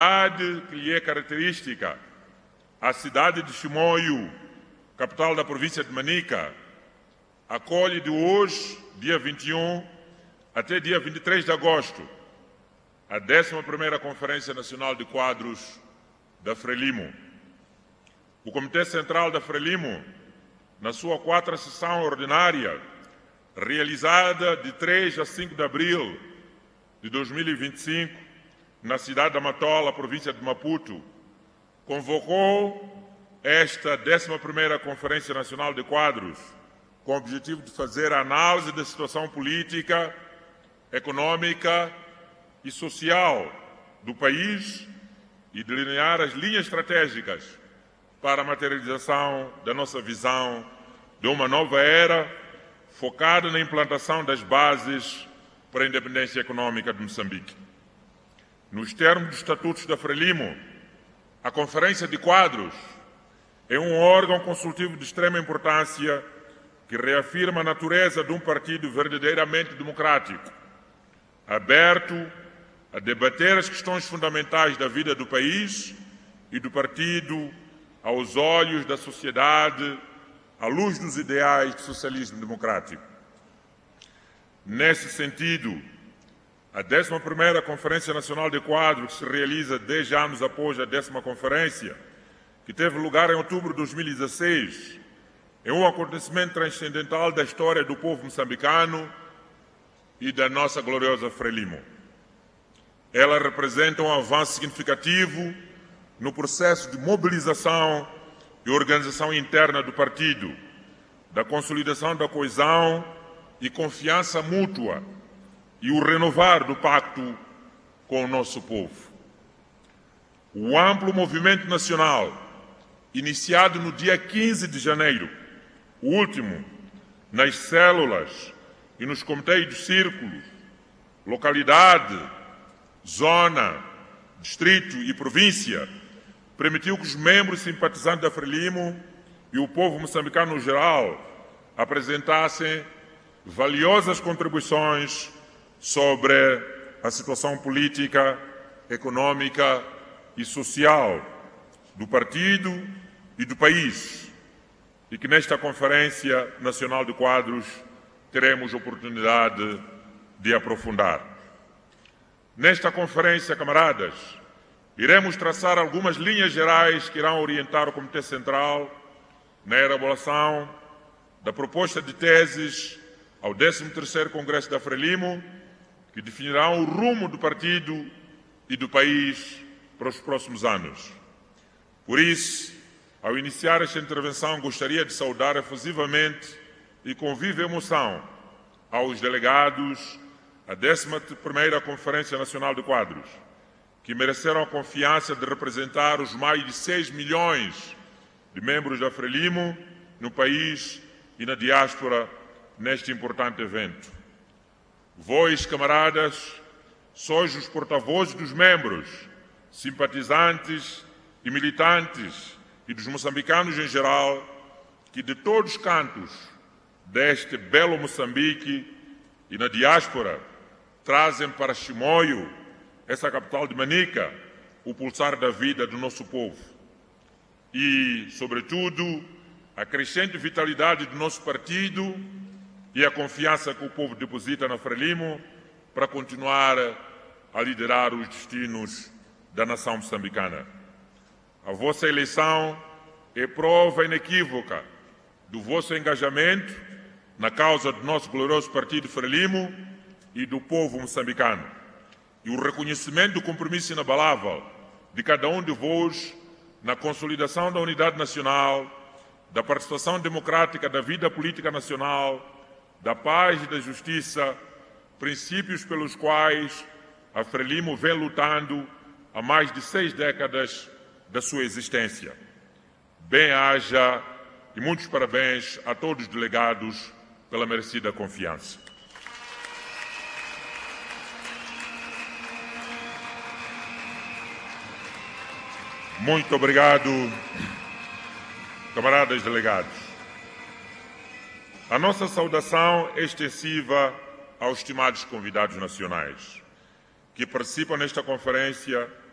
que lhe é característica, a cidade de Chimoio, capital da província de Manica, acolhe de hoje, dia 21, até dia 23 de agosto, a 11ª Conferência Nacional de Quadros da Frelimo. O Comitê Central da Frelimo, na sua 4ª sessão ordinária, realizada de 3 a 5 de abril de 2025, na cidade da Matola, província de Maputo, convocou esta 11ª Conferência Nacional de Quadros com o objetivo de fazer a análise da situação política, econômica e social do país e delinear as linhas estratégicas para a materialização da nossa visão de uma nova era focada na implantação das bases para a independência econômica de Moçambique. Nos termos dos estatutos da Frelimo, a Conferência de Quadros é um órgão consultivo de extrema importância que reafirma a natureza de um partido verdadeiramente democrático, aberto a debater as questões fundamentais da vida do país e do partido aos olhos da sociedade, à luz dos ideais de socialismo democrático. Nesse sentido, a 11ª Conferência Nacional de Quadros, que se realiza 10 anos após a 10ª Conferência, que teve lugar em outubro de 2016, é um acontecimento transcendental da história do povo moçambicano e da nossa gloriosa Frelimo. Ela representa um avanço significativo no processo de mobilização e organização interna do partido, da consolidação da coesão e confiança mútua e o renovar do pacto com o nosso povo. O amplo movimento nacional, iniciado no dia 15 de janeiro, o último, nas células e nos comitês de círculos, localidade, zona, distrito e província, permitiu que os membros simpatizantes da Frelimo e o povo moçambicano no geral apresentassem valiosas contribuições sobre a situação política, econômica e social do partido e do país, e que nesta Conferência Nacional de Quadros teremos oportunidade de aprofundar. Nesta conferência, camaradas, iremos traçar algumas linhas gerais que irão orientar o Comitê Central na elaboração da proposta de teses ao 13º Congresso da Frelimo, que definirão o rumo do partido e do país para os próximos anos. Por isso, ao iniciar esta intervenção, gostaria de saudar efusivamente e com viva emoção aos delegados à 11ª Conferência Nacional de Quadros, que mereceram a confiança de representar os mais de 6 milhões de membros da Frelimo no país e na diáspora neste importante evento. Vós, camaradas, sois os porta-vozes dos membros, simpatizantes e militantes e dos moçambicanos em geral, que de todos os cantos deste belo Moçambique e na diáspora trazem para Chimoio, essa capital de Manica, o pulsar da vida do nosso povo. E, sobretudo, a crescente vitalidade do nosso partido e a confiança que o povo deposita na Frelimo para continuar a liderar os destinos da nação moçambicana. A vossa eleição é prova inequívoca do vosso engajamento na causa do nosso glorioso partido Frelimo e do povo moçambicano, e o reconhecimento do compromisso inabalável de cada um de vós na consolidação da unidade nacional, da participação democrática da vida política nacional, da paz e da justiça, princípios pelos quais a Frelimo vem lutando há mais de 6 décadas da sua existência. Bem-haja e muitos parabéns a todos os delegados pela merecida confiança. Muito obrigado, camaradas delegados. A nossa saudação é extensiva aos estimados convidados nacionais que participam nesta conferência